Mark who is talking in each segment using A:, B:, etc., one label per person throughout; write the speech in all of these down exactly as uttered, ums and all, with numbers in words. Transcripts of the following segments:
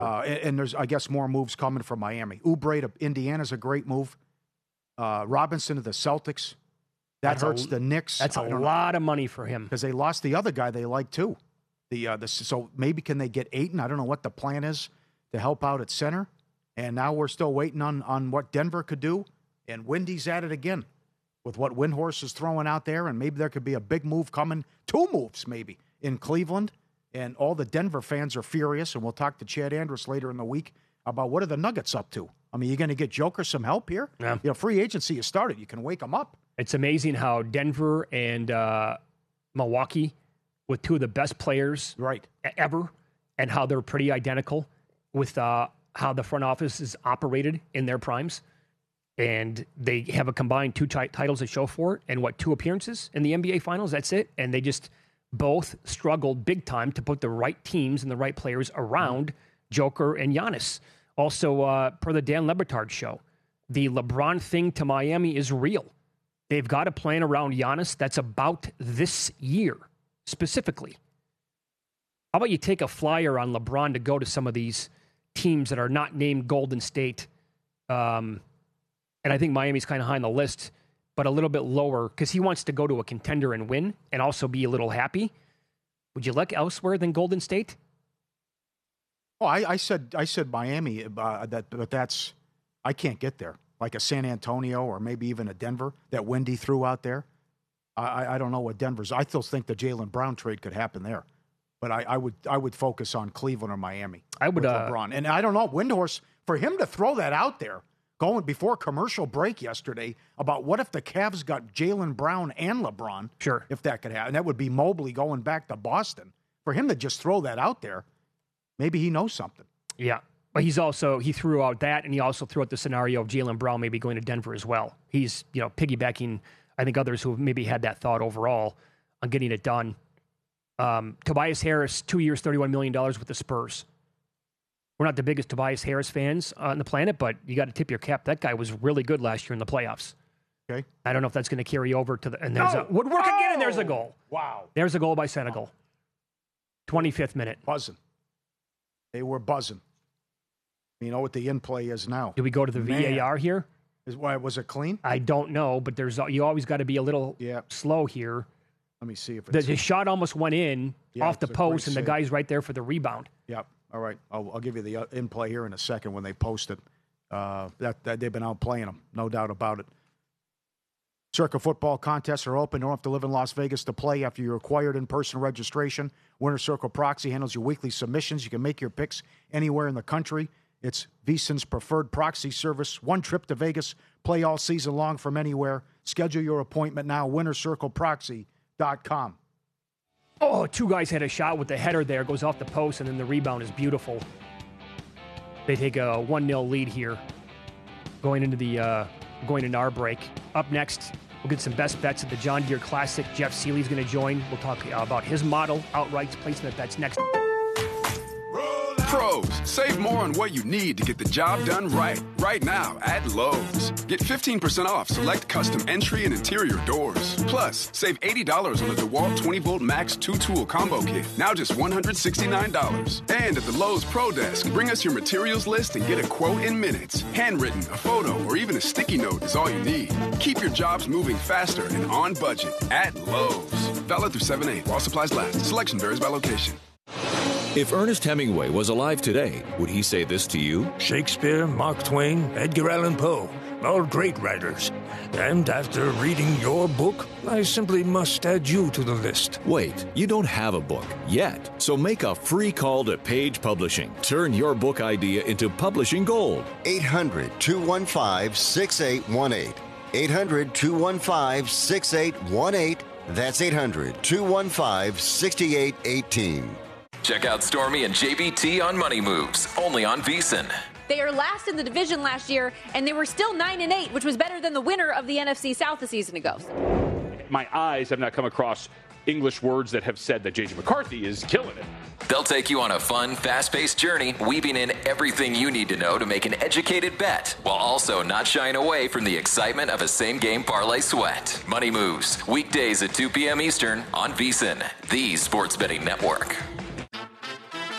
A: Uh, and, and there's, I guess, more moves coming from Miami. Oubre to Indiana's a great move. Uh, Robinson to the Celtics. That
B: that's
A: hurts
B: a,
A: the Knicks.
B: That's a lot know. of money for him.
A: Because they lost the other guy they like, too. The, uh, the So maybe can they get Ayton? I don't know what the plan is to help out at center. And now we're still waiting on, on what Denver could do. And Wendy's at it again with what Windhorst is throwing out there. And maybe there could be a big move coming. Two moves, maybe, in Cleveland. And all the Denver fans are furious. And we'll talk to Chad Andrus later in the week about what are the Nuggets up to. I mean, you're going to get Joker some help here?
B: Yeah.
A: You know, free agency has started. You can wake them up.
B: It's amazing how Denver and uh, Milwaukee, with two of the best players
A: right.
B: ever, and how they're pretty identical with uh, how the front office is operated in their primes. And they have a combined two t- titles to show for it, and what, two appearances in the N B A Finals? That's it. And they just both struggled big time to put the right teams and the right players around mm-hmm. Joker and Giannis. Also, uh, per the Dan Le Batard show, the LeBron thing to Miami is real. They've got a plan around Giannis that's about this year, specifically. How about you take a flyer on LeBron to go to some of these teams that are not named Golden State? Um, and I think Miami's kind of high on the list, but a little bit lower because he wants to go to a contender and win and also be a little happy. Would you look elsewhere than Golden State?
A: Oh, I, I said I said Miami, uh, that, but that's I can't get there. Like a San Antonio or maybe even a Denver that Wendy threw out there. I, I don't know what Denver's. I still think the Jaylen Brown trade could happen there, but I, I would I would focus on Cleveland or Miami.
B: I would
A: with
B: uh,
A: LeBron, and I don't know Windhorst for him to throw that out there going before commercial break yesterday about what if the Cavs got Jaylen Brown and LeBron.
B: Sure,
A: if that could happen, that would be Mobley going back to Boston. For him to just throw that out there. Maybe he knows something.
B: Yeah. But he's also, he threw out that, and he also threw out the scenario of Jaylen Brown maybe going to Denver as well. He's, you know, piggybacking, I think, others who have maybe had that thought overall on getting it done. Um, Tobias Harris, two years, thirty-one million dollars with the Spurs. We're not the biggest Tobias Harris fans on the planet, but you got to tip your cap. That guy was really good last year in the playoffs.
A: Okay.
B: I don't know if that's going to carry over to the, and there's
A: no.
B: a, Woodwork oh. again, and there's a goal.
A: Wow.
B: There's a goal by Senegal. twenty-fifth minute.
A: Buzzing. They were buzzing. You know what the in-play is now.
B: Do we go to the Man. V A R here?
A: Is why was it clean?
B: I don't know, but there's you always got to be a little
A: yeah.
B: slow here.
A: Let me see if
B: it's...
A: The,
B: the shot almost went in
A: yeah,
B: off the post, and
A: save.
B: the guy's right there for the rebound.
A: Yep. All right. I'll, I'll give you the in-play here in a second when they post it. Uh, that, that They've been out playing them, no doubt about it. Circa football contests are open. You don't have to live in Las Vegas to play after you're required in-person registration. Winter Circle Proxy handles your weekly submissions. You can make your picks anywhere in the country. It's VSiN's preferred proxy service. One trip to Vegas. Play all season long from anywhere. Schedule your appointment now. winter circle proxy dot com.
B: Oh, two guys had a shot with the header there. Goes off the post, and then the rebound is beautiful. They take a one nil lead here going into the uh, going into our break. Up next, we'll get some best bets at the John Deere Classic. Jeff Seeley's going to join. We'll talk about his model, outright placement bets next.
C: Pros, save more on what you need to get the job done right. Right now at Lowe's. Get fifteen percent off select custom entry and interior doors. Plus, save eighty dollars on the DeWalt twenty volt Max two tool combo kit. Now just one hundred sixty-nine dollars. And at the Lowe's Pro Desk, bring us your materials list and get a quote in minutes. Handwritten, a photo, or even a sticky note is all you need. Keep your jobs moving faster and on budget at Lowe's. Valid through seven eight while supplies last. Selection varies by location.
D: If Ernest Hemingway was alive today, would he say this to you?
E: Shakespeare, Mark Twain, Edgar Allan Poe, all great writers. And after reading your book, I simply must add you to the list.
D: Wait, you don't have a book yet. So make a free call to Page Publishing. Turn your book idea into publishing gold.
F: eight hundred, two one five, six eight one eight. eight hundred, two one five, six eight one eight. That's eight hundred, two one five, six eight one eight.
G: Check out Stormy and J B T on Money Moves, only on VSiN.
H: They are last in the division last year, and they were still nine and eight, which was better than the winner of the N F C South a season ago.
I: My eyes have not come across English words that have said that J J McCarthy is killing it.
G: They'll take you on a fun, fast-paced journey, weaving in everything you need to know to make an educated bet, while also not shying away from the excitement of a same-game parlay sweat. Money Moves, weekdays at two p.m. Eastern on VSiN, the sports betting network.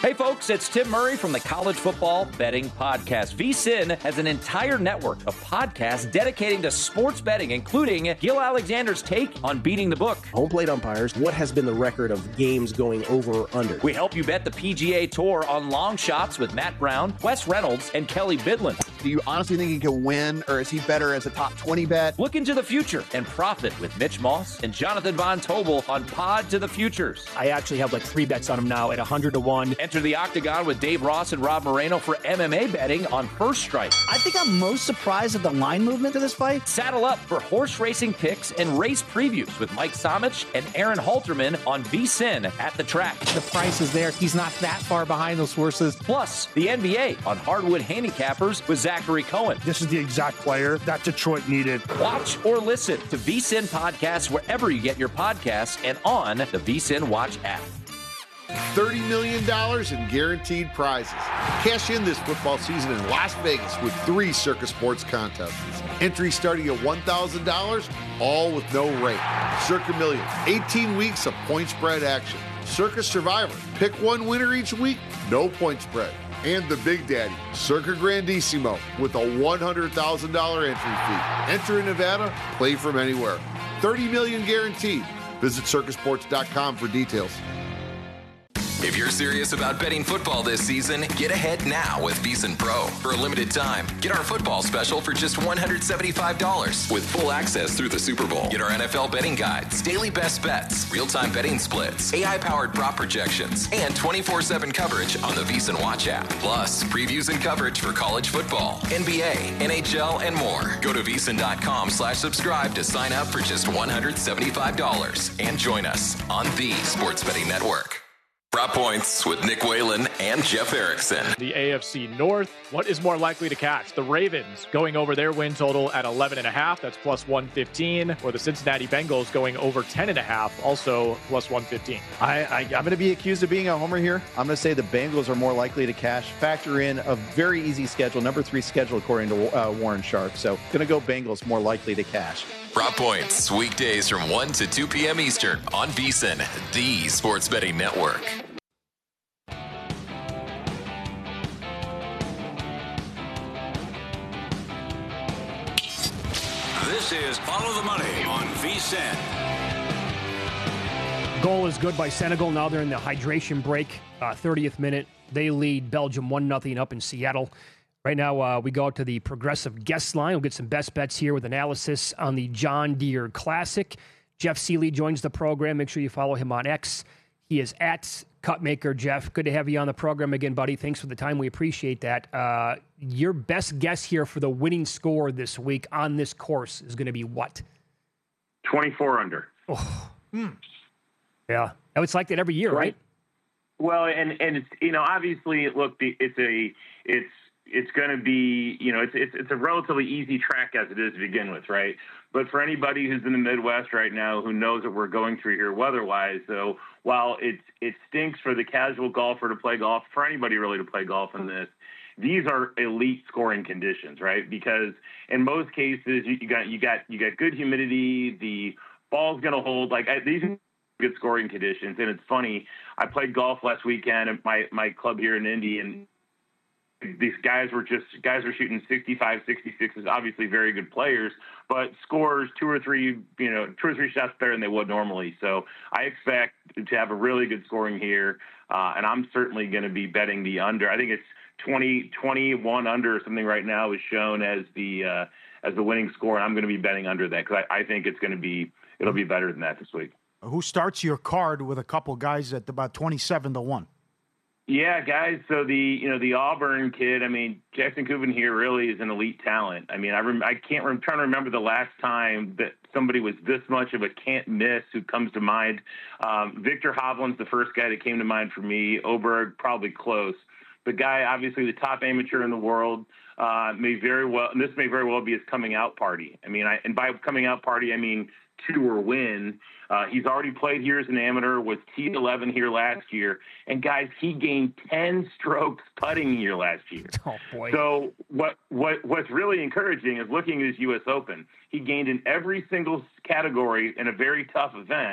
J: Hey folks, it's Tim Murray from the College Football Betting Podcast. V S I N has an entire network of podcasts dedicating to sports betting, including Gil Alexander's take on beating the book.
K: Home plate umpires, what has been the record of games going over or under?
J: We help you bet the P G A Tour on long shots with Matt Brown, Wes Reynolds, and Kelly Bidlin.
L: Do you honestly think he can win, or is he better as a top twenty bet?
J: Look into the future and profit with Mitch Moss and Jonathan Von Tobel on Pod to the Futures.
B: I actually have like three bets on him now at one hundred to one.
J: Enter the Octagon with Dave Ross and Rob Moreno for M M A betting on First Strike.
M: I think I'm most surprised at the line movement of this fight.
J: Saddle up for horse racing picks and race previews with Mike Somich and Aaron Halterman on V S I N at the track.
M: The price is there. He's not that far behind those horses.
J: Plus, the N B A on Hardwood Handicappers with Zachary Cohen.
N: This is the exact player that Detroit needed.
J: Watch or listen to V S I N podcasts wherever you get your podcasts and on the V S I N Watch app.
O: thirty million dollars in guaranteed prizes. Cash in this football season in Las Vegas with three Circus Sports contests. Entry starting at one thousand dollars, all with no rate. Circa Million, eighteen weeks of point spread action. Circus Survivor, pick one winner each week, no point spread. And the Big Daddy, Circa Grandissimo, with a one hundred thousand dollars entry fee. Enter in Nevada, play from anywhere. thirty million dollars guaranteed. Visit circus sports dot com for details.
G: If you're serious about betting football this season, get ahead now with VEASAN Pro. For a limited time, get our football special for just one hundred seventy-five dollars with full access through the Super Bowl. Get our N F L betting guides, daily best bets, real-time betting splits, A I-powered prop projections, and twenty-four seven coverage on the VEASAN Watch app. Plus, previews and coverage for college football, N B A, N H L, and more. Go to VEASAN.com slash subscribe to sign up for just one hundred seventy-five dollars and join us on the Sports Betting Network. Prop Points with Nick Whalen and Jeff Erickson.
P: The A F C North, what is more likely to cash? The Ravens going over their win total at eleven and a half, that's plus one fifteen, or the Cincinnati Bengals going over ten and a half, also plus one fifteen.
Q: I, I, I'm going to be accused of being a homer here. I'm going to say the Bengals are more likely to cash. Factor in a very easy schedule, number three schedule according to uh, Warren Sharp. So going to go Bengals more likely to cash.
G: Prop Points, weekdays from one to two p.m. Eastern on VEASAN, the Sports Betting Network.
R: This is Follow the Money on VEASAN.
B: Goal is good by Senegal. Now they're in the hydration break. Uh, thirtieth minute. They lead Belgium one nothing up in Seattle. Right now, uh, we go to the Progressive guest line. We'll get some best bets here with analysis on the John Deere Classic. Jeff Seeley joins the program. Make sure you follow him on X. He is at Cutmaker. Jeff, good to have you on the program again, buddy. Thanks for the time. We appreciate that. Uh, your best guess here for the winning score this week on this course is going to be what?
S: twenty-four under.
B: Oh. Mm. Yeah. It's like that every year, right?
S: Well, and, and it's, you know, obviously, look, it's a, it's, it's going to be, you know, it's, it's, it's a relatively easy track as it is to begin with, right? But for anybody who's in the Midwest right now who knows what we're going through here weather-wise, so while it, it stinks for the casual golfer to play golf, for anybody really to play golf in this, these are elite scoring conditions, right? Because in most cases, you, you got you got you got good humidity, the ball's going to hold. Like I, these are good scoring conditions, and it's funny. I played golf last weekend at my my club here in Indy, and these guys were just guys were shooting sixty-five, sixty-sixes, obviously very good players, but scores two or three, you know, two or three shots better than they would normally. So I expect to have a really good scoring here, uh, and I'm certainly going to be betting the under. I think it's twenty, twenty-one under or something right now is shown as the uh, as the winning score, and I'm going to be betting under that because I, I think it's going to be it'll be better than that this week.
A: Who starts your card with a couple guys at about twenty-seven to one?
S: Yeah, guys. So the you know the Auburn kid. I mean, Jackson Kuban here really is an elite talent. I mean, I rem- I can't. I'm trying to remember the last time that somebody was this much of a can't miss. Who comes to mind? Um, Victor Hovland's the first guy that came to mind for me. Oberg probably close. The guy, obviously the top amateur in the world, uh, may very well. And this may very well be his coming out party. I mean, I, and by coming out party, I mean tour win. Uh, he's already played here as an amateur, was T eleven here last year. And, guys, he gained ten strokes putting here last year.
B: Oh, boy.
S: So what, what what's really encouraging is looking at his U S Open. He gained in every single category in a very tough event.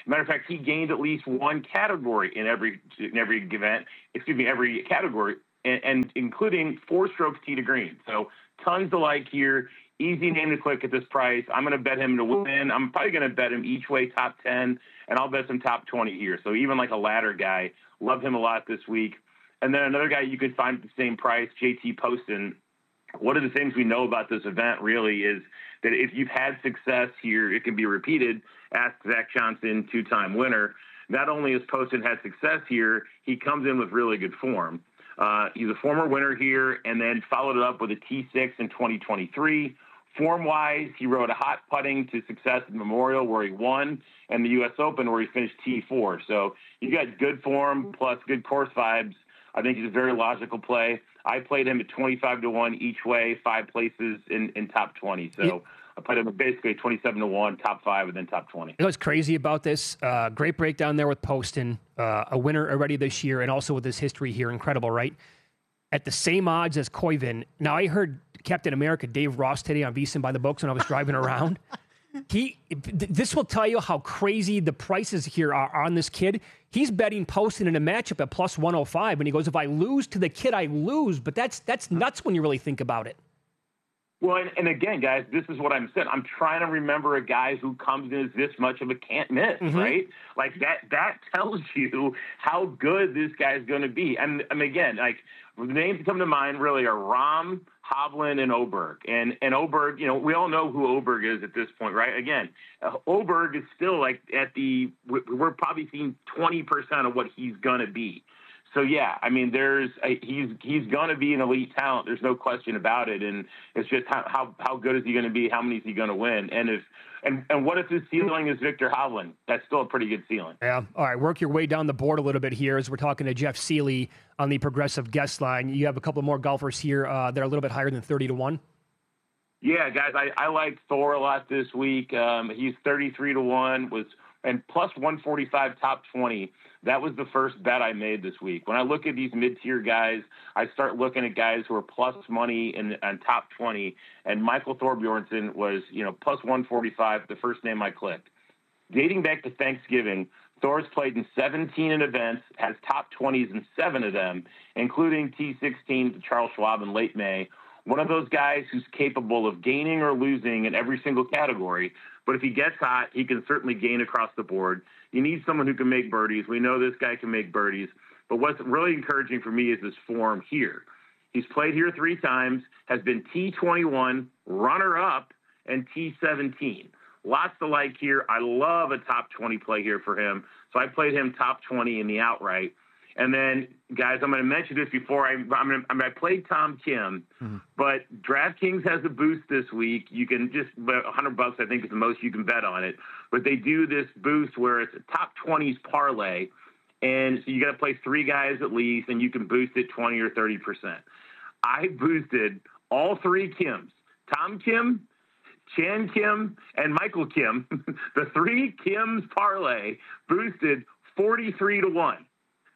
S: Matter of fact, he gained at least one category in every in every event. Excuse me, every category, and, and including four strokes tee to green. So tons to like here. Easy name to click at this price. I'm going to bet him to win. I'm probably going to bet him each way top ten, and I'll bet some top twenty here. So even like a ladder guy, love him a lot this week. And then another guy you could find at the same price, J T Poston. One of the things we know about this event really is that if you've had success here, it can be repeated. Ask Zach Johnson, two-time winner. Not only has Poston had success here, he comes in with really good form. Uh, he's a former winner here and then followed it up with a T six in twenty twenty-three. Form-wise, he rode a hot putting to success at Memorial where he won and the U S Open where he finished T four. So you got good form plus good course vibes. I think he's a very logical play. I played him at twenty-five to one each way, five places in, in top twenty. So yeah. I played him at basically twenty-seven to one, top five, and then top twenty.
B: You know what's crazy about this? Uh, great breakdown there with Poston, uh, a winner already this year, and also with his history here. Incredible, right? At the same odds as Koivu. Now, I heard Captain America Dave Ross today on VSiN by the Books when I was driving around. He, this will tell you how crazy the prices here are on this kid. He's betting Poston in a matchup at plus one oh five, and he goes, if I lose to the kid, I lose. But that's that's nuts when you really think about it.
S: Well, and, and again, guys, this is what I'm saying. I'm trying to remember a guy who comes in as this much of a can't miss, mm-hmm. right? Like that that tells you how good this guy's going to be. And, and again, like the names that come to mind really are Rahm, Hovland, and Oberg. And and Oberg, you know, we all know who Oberg is at this point, right? Again, uh, Oberg is still like at the, we're probably seeing twenty percent of what he's going to be. So, yeah, I mean, there's a, he's he's going to be an elite talent. There's no question about it. And it's just how how, how good is he going to be? How many is he going to win? And if and, and what if his ceiling is Victor Hovland? That's still a pretty good ceiling.
B: Yeah. All right. Work your way down the board a little bit here as we're talking to Jeff Seeley on the Progressive guest line. You have a couple more golfers here uh, that are a little bit higher than thirty to one.
S: Yeah, guys, I, I like Thor a lot this week. Um, he's thirty-three to one was and plus one forty-five top twenty. That was the first bet I made this week. When I look at these mid-tier guys, I start looking at guys who are plus money in on top twenty, and Michael Thorbjornsen was, you know, plus one forty-five, the first name I clicked. Dating back to Thanksgiving, Thor's played in seventeen events, has top twenties in seven of them, including T sixteen to Charles Schwab in late May. One of those guys who's capable of gaining or losing in every single category, but if he gets hot, he can certainly gain across the board. You need someone who can make birdies. We know this guy can make birdies. But what's really encouraging for me is his form here. He's played here three times, has been T twenty-one, runner-up, and T seventeen. Lots to like here. I love a top twenty play here for him. So I played him top twenty in the outright. And then, guys, I'm going to mention this before I I'm gonna, I, mean, I played Tom Kim, mm-hmm. but DraftKings has a boost this week. You can just one hundred bucks, I think, is the most you can bet on it. But they do this boost where it's a top twenties parlay, and so you got to play three guys at least, and you can boost it twenty or thirty percent. I boosted all three Kims: Tom Kim, Chan Kim, and Michael Kim. The three Kims parlay boosted forty-three to one.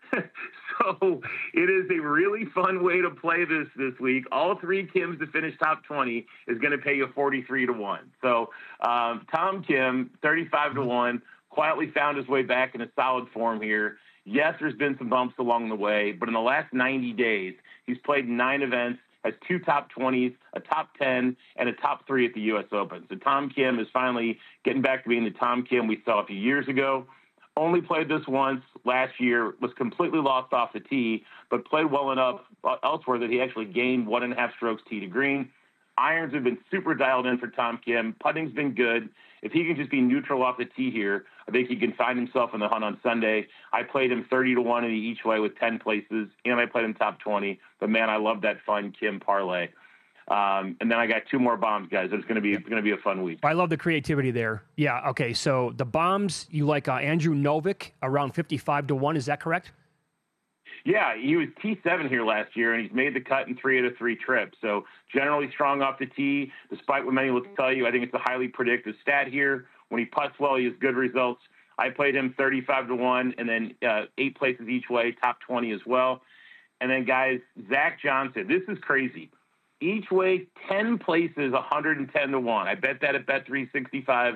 S: So it is a really fun way to play this this week. All three Kims to finish top twenty is going to pay you forty-three to one. So um, Tom Kim, thirty-five to one, quietly found his way back in a solid form here. Yes, there's been some bumps along the way, but in the last ninety days, he's played nine events, has two top twenties, a top ten, and a top three at the U S Open. So Tom Kim is finally getting back to being the Tom Kim we saw a few years ago. Only played this once last year, was completely lost off the tee, but played well enough elsewhere that he actually gained one and a half strokes tee to green. Irons have been super dialed in for Tom Kim. Putting's been good. If he can just be neutral off the tee here, I think he can find himself in the hunt on Sunday. I played him thirty to one in the each way with ten places, and I played him top twenty. But, man, I love that fun Kim parlay. Um, and then I got two more bombs, guys. It's going to be it's going to be a fun week.
B: I love the creativity there. Yeah. Okay. So the bombs, you like uh, Andrew Novick around fifty-five to one. Is that correct?
S: Yeah, he was T seven here last year, and he's made the cut in three out of three trips. So generally strong off the tee, despite what many will tell you. I think it's a highly predictive stat here. When he putts well, he has good results. I played him thirty-five to one, and then uh, eight places each way, top twenty as well. And then, guys, Zach Johnson. This is crazy. Each way, ten places, one hundred ten to one. I bet that at Bet three sixty-five,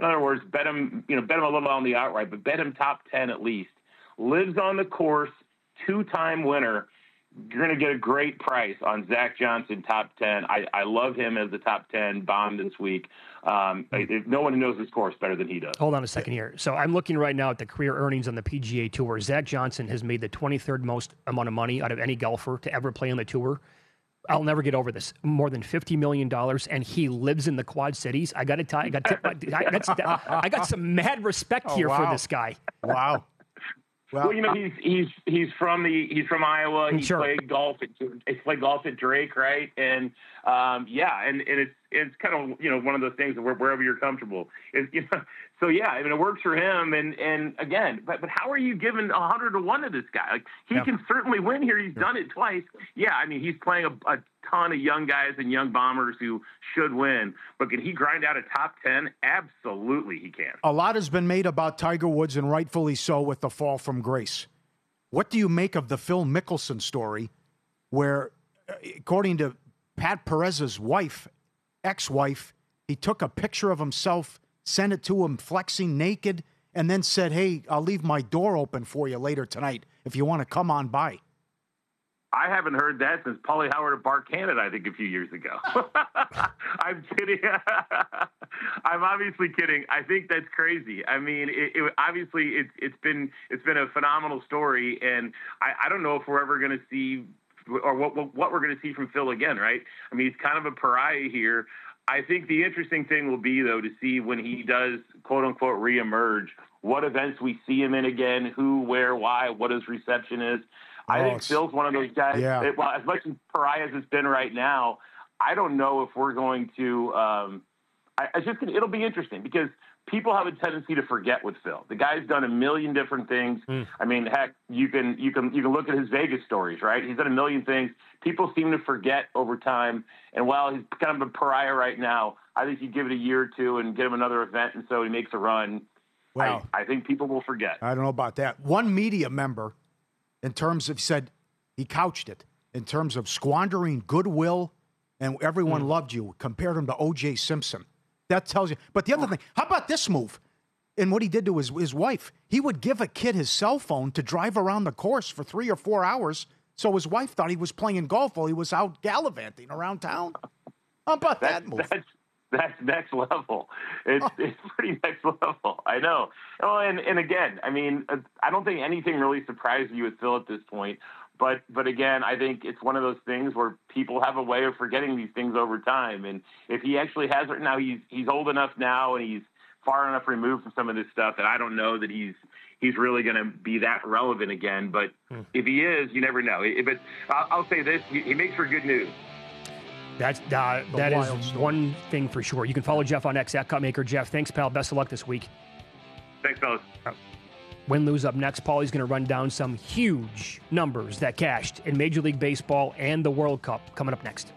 S: In other words, bet him, you know, bet him a little on the outright, but bet him top ten at least. Lives on the course, two-time winner. You're going to get a great price on Zach Johnson, top ten. I, I love him as the top ten bomb this week. Um, if no one knows his course better than he does.
B: Hold on a second here. So I'm looking right now at the career earnings on the P G A Tour. Zach Johnson has made the twenty-third most amount of money out of any golfer to ever play on the tour. I'll never get over this. More than fifty million dollars, and he lives in the Quad Cities. I got to tell you, I got, I, that's, I got some mad respect
A: oh,
B: here
A: wow.
B: for this guy.
A: Wow.
S: Well, well, you know, he's he's he's from the he's from Iowa. He
B: sure.
S: played golf. At, he played golf at Drake, right? And um, yeah, and, and it's it's kind of you know one of those things where wherever you're comfortable. Is you know, so yeah, I mean it works for him. And and again, but but how are you giving a hundred to one to this guy? Like he yeah. can certainly win here. He's yeah. done it twice. Yeah, I mean he's playing a, a ton of young guys and young bombers who should win. But can he grind out a top ten? Absolutely, he can.
A: A lot has been made about Tiger Woods, and rightfully so, with the fall from grace. What do you make of the Phil Mickelson story, where, according to Pat Perez's wife, ex-wife, he took a picture of himself, sent it to him flexing naked, and then said, hey, I'll leave my door open for you later tonight if you want to come on by?
S: I haven't heard that since Paulie Howard at Bar Canada, I think, a few years ago. I'm kidding. I'm obviously kidding. I think that's crazy. I mean, it, it, obviously, it's it's been it's been a phenomenal story, and I, I don't know if we're ever going to see or what what, what we're going to see from Phil again, right? I mean, he's kind of a pariah here. I think the interesting thing will be, though, to see when he does, quote unquote, reemerge, what events we see him in again, who, where, why, what his reception is. I
A: oh,
S: think Phil's one of those guys.
A: Yeah.
S: That, well, as much as pariah as it's been right now, I don't know if we're going to. Um, I, I just it'll be interesting because people have a tendency to forget with Phil. The guy's done a million different things. Mm. I mean, heck, you can you can you can look at his Vegas stories, right? He's done a million things. People seem to forget over time. And while he's kind of a pariah right now, I think you give it a year or two and get him another event, and so he makes a run.
A: Wow.
S: I, I think people will forget.
A: I don't know about that. One media member, in terms of, said, he couched it, in terms of squandering goodwill and everyone mm. loved you, compared him to O J Simpson. That tells you. But the other thing, how about this move? And what he did to his, his wife, he would give a kid his cell phone to drive around the course for three or four hours, so his wife thought he was playing golf while he was out gallivanting around town. How about
S: that's,
A: that move?
S: That's, that's next level. It's, oh. it's pretty next level. I know. Oh, and, and again, I mean, I don't think anything really surprised you with Phil at this point. But but again, I think it's one of those things where people have a way of forgetting these things over time. And if he actually has it now, he's he's old enough now and he's far enough removed from some of this stuff that I don't know that he's he's really going to be that relevant again. But hmm. if he is, you never know. But I'll, I'll say this: he, he makes for good news.
B: That's uh, that is story. One thing for sure. You can follow Jeff on X at Cutmaker Jeff. Thanks, pal. Best of luck this week.
S: Thanks, fellas.
B: Uh, Win, lose up next. Paulie's going to run down some huge numbers that cashed in Major League Baseball and the World Cup coming up next.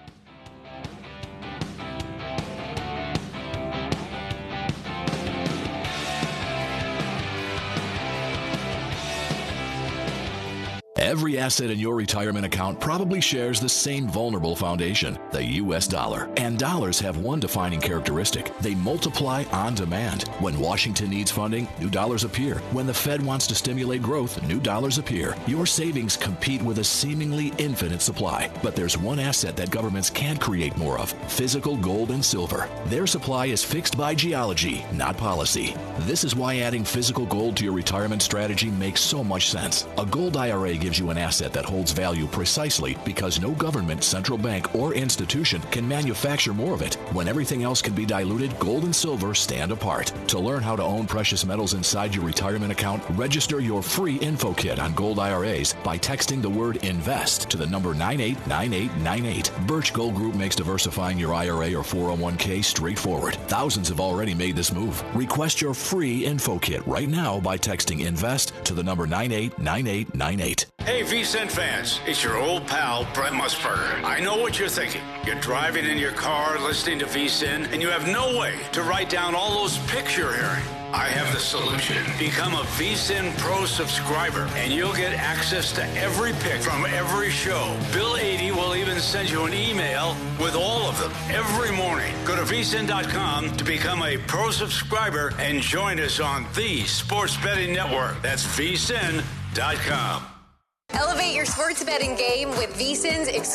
T: Every asset in your retirement account probably shares the same vulnerable foundation, the U S dollar. And dollars have one defining characteristic. They multiply on demand. When Washington needs funding, new dollars appear. When the Fed wants to stimulate growth, new dollars appear. Your savings compete with a seemingly infinite supply. But there's one asset that governments can't create more of: physical gold and silver. Their supply is fixed by geology, not policy. This is why adding physical gold to your retirement strategy makes so much sense. A gold I R A gives you an asset that holds value precisely because no government, central bank, or institution can manufacture more of it. When everything else can be diluted, gold and silver stand apart. To learn how to own precious metals inside your retirement account, register your free info kit on gold I R As by texting the word INVEST to the number nine eight nine eight nine eight. Birch Gold Group makes diversifying your I R A or four oh one k straightforward. Thousands have already made this move. Request your free info kit right now by texting INVEST to the number nine eight nine eight nine eight.
R: Hey, V S I N fans, it's your old pal, Brent Musburger. I know what you're thinking. You're driving in your car, listening to V S I N, and you have no way to write down all those picks you're hearing. I have the solution. Become a V S I N Pro subscriber, and you'll get access to every pick from every show. Bill eighty will even VSiN sends you an email with all of them every morning. Go to V S I N dot com to become a pro subscriber and join us on the Sports Betting Network. That's V S I N dot com.
U: Elevate your sports betting game with VSiN's exclusive